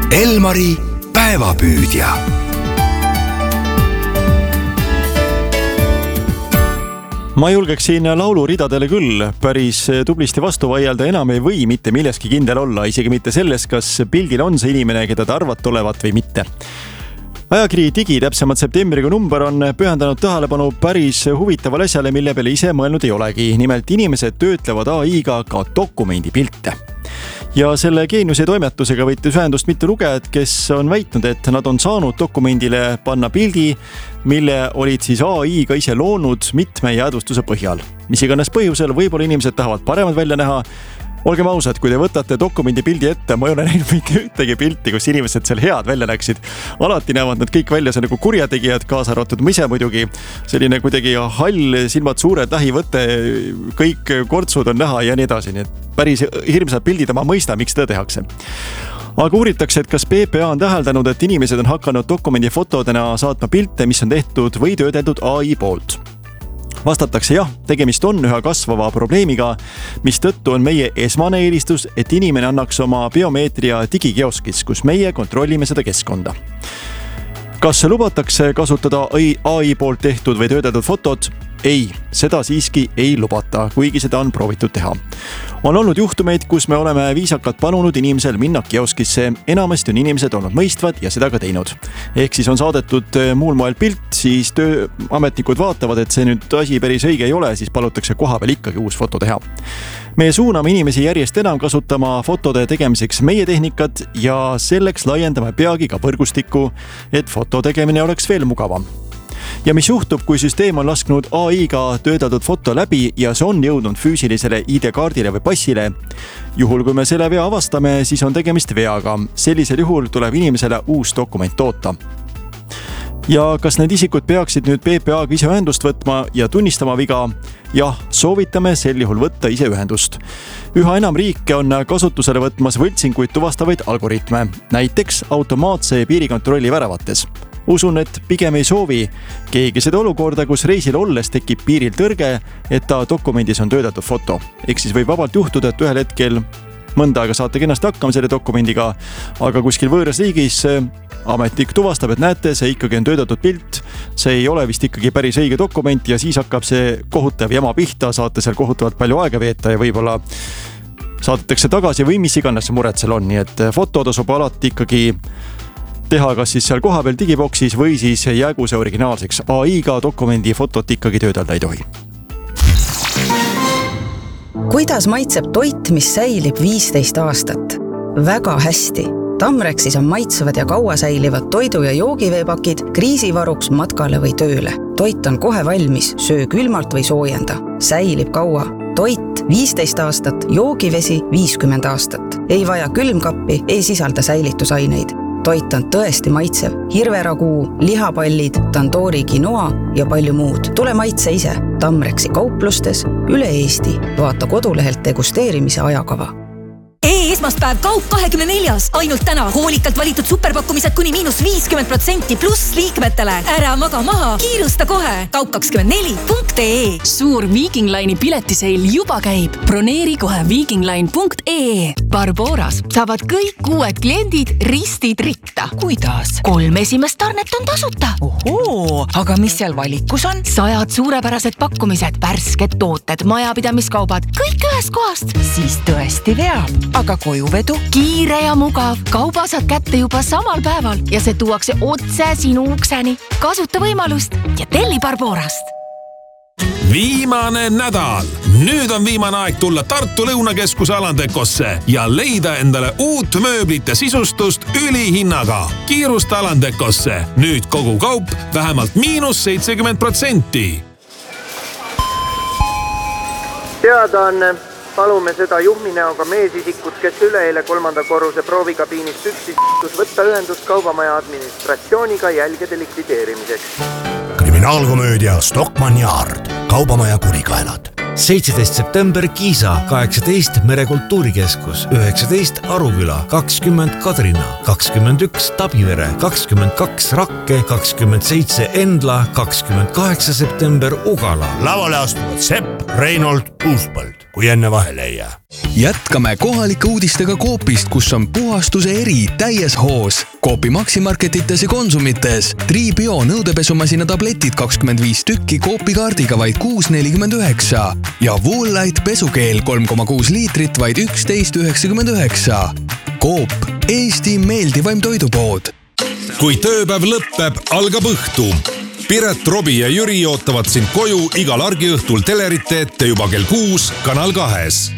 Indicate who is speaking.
Speaker 1: Elmari päevapüüdja.
Speaker 2: Ma julgeksin lauluridadele küll päris tublisti vastu vaielda, enam ei või mitte milleski kindel olla, isegi mitte selles, kas pildil on see inimene, keda te arvate olevat või mitte. Ajakiri Digi, täpsemalt septembrikuu number, on pühendanud tähelepanu päris huvitavale asjale, mille peale ise mõelnud ei olegi. Nimelt inimesed töötlevad AI-ga ka dokumendipilte. Ja selle Geeniuse toimetusega võttis ühendust mitu lugejat, kes on väitnud, et nad on saanud dokumendile panna pildi, mille olid siis AI-ga ise loonud mitme jäädvustuse põhjal. Mis iganes põhjusel, võib-olla inimesed tahavad paremad välja näha. Olgem ausad, kui te võtate dokumendi pildi ette, ma ei ole näinud mitte ühtegi pilti, kus inimesed seal head välja näksid. Alati näevad nad kõik välja, see nagu kurjategijad, kaasa arvatud ma ise muidugi. Selline kuidagi hall, silmad suured, lähivõte, kõik kortsud on näha ja nii edasi. Nii et päris hirmsad pildid, ma mõista, miks seda tehakse. Aga uuritakse, et kas PPA on täheldanud, et inimesed on hakanud dokumendi fotodena saatma pilte, mis on tehtud või töödeldud AI poolt. Vastatakse jah, tegemist on üha kasvava probleemiga, mis tõttu on meie esmane eelistus, et inimene annaks oma biomeetria digikioskis, kus meie kontrollime seda keskkonda. Kas lubatakse kasutada AI poolt tehtud või töödeldud fotot? Ei, seda siiski ei lubata, kuigi seda on proovitud teha. On olnud juhtumeid, kus me oleme viisakalt palunud inimesel minna kioskisse. Enamasti on inimesed olnud mõistvad ja seda ka teinud. Ehk siis on saadetud muul moel pilt, siis tööametnikud vaatavad, et see nüüd asi päris õige ei ole, siis palutakse koha peal ikkagi uus foto teha. Me suuname inimesi järjest enam kasutama fotode tegemiseks meie tehnikat ja selleks laiendame peagi ka võrgustikku, et foto tegemine oleks veel mugavam. Ja mis juhtub, kui süsteem on lasknud AI-ga töödeldud foto läbi ja see on jõudnud füüsilisele ID-kaardile või passile? Juhul, kui me selle vea avastame, siis on tegemist veaga. Sellisel juhul tuleb inimesele uus dokument toota. Ja kas need isikud peaksid nüüd PPA-ga ise ühendust võtma ja tunnistama viga? Jah, soovitame sel juhul võtta ise ühendust. Üha enam riike on kasutusele võtmas võltsinguid tuvastavaid algoritme, näiteks automaatse piirikontrolli väravates. Usun, et pigem ei soovi keegi seda olukorda, kus reisil olles tekib piiril tõrge, et ta dokumendis on töödeldud foto. Ehk siis võib vabalt juhtuda, et ühel hetkel mõnda aega saate kenasti hakkama selle dokumendiga, aga kuskil võõras riigis ametnik tuvastab, et näete, see ikkagi on töödeldud pilt, see ei ole vist ikkagi päris õige dokument ja siis hakkab see kohutav jama pihta, saate seal kohutavalt palju aega veeta ja võib-olla saadetakse tagasi või mis iganes mured seal on. Nii et foto tasub alati ikkagi teha kas siis seal kohapeal digiboksis või siis jäägu see originaalseks. AI-ga dokumendi fotot ikkagi töödelda ei tohi.
Speaker 3: Kuidas maitseb toit, mis säilib 15 aastat? Väga hästi. Tamrexis on maitsevad ja kaua säilivad toidu- ja joogiveepakid kriisivaruks matkale või tööle. Toit on kohe valmis, söö külmalt või soojenda. Säilib kaua. Toit 15 aastat, joogivesi 50 aastat. Ei vaja külmkappi, ei sisalda säilitusaineid. Toit on tõesti maitsev. Hirveraguu, lihapallid, tandoori quinoa ja palju muud. Tule maitse ise. Tamrexi kauplustes üle Eesti. Vaata kodulehelt degusteerimise ajakava.
Speaker 4: Esmaspäev Kaup 24. Ainult täna hoolikalt valitud superpakkumised kuni -50% pluss liikmetele. Ära maga maha, kiirusta kohe. Kaup24.ee.
Speaker 5: Suur Viking Line'i piletiseil juba käib. Broneeri kohe vikingline.ee. Barboras saavad kõik uued kliendid ristid ritta. Kuidas? 3 esimest tarnet on tasuta.
Speaker 6: Ohoo, aga mis seal valikus on?
Speaker 5: 100 suurepärased pakkumised, värsked tooted, majapidamiskaubad, kõik ühest kohast.
Speaker 6: Siis tõesti veab. Aga kojuvedu?
Speaker 5: Kiire ja mugav. Kauba saad kätte juba samal päeval ja see tuuakse otse sinu ukseni. Kasuta võimalust ja telli Barborast.
Speaker 7: Viimane nädal. Nüüd on viimane aeg tulla Tartu Lõunakeskuse Alandekosse ja leida endale uut mööblite sisustust ülihinnaga. Kiirusta Alandekosse. Nüüd kogu kaup vähemalt -70%.
Speaker 8: Teadaanne. Palume seda juhminäoga meesisikut, kes üleeile 3. korruse proovikabiinist üksis võtta ühendust kaubamaja administratsiooniga jälgede likvideerimiseks.
Speaker 1: Kriminaalkomöödia Stockmann Yard. Kaubamaja kurikaelad.
Speaker 9: 17 september Kiisa, 18 Merekultuurikeskus, 19 Aruküla, 20 Kadrina, 21 Tabivere, 22 Rakke, 27 Endla, 28 september Ugala.
Speaker 1: Lavale astuvad Sepp, Reinold Uuspõld, kui enne vahele ei jää.
Speaker 10: Jätkame kohalike uudistega Coopist, kus on puhastuse eri täies hoos. Coopi Maximarketites ja Konsumites. Tribio nõudepesumasina tabletid 25 tükki Coopi kaardiga vaid 6,49 ja Woollight pesukeel 3,6 liitrit vaid 11,99. Coop, Eesti meeldivaim toidupood.
Speaker 7: Kui tööpäev lõppeb, algab õhtu. Piret, Robi ja Jüri ootavad sind koju igal argiõhtul telerite ette juba kell 6 Kanal 2.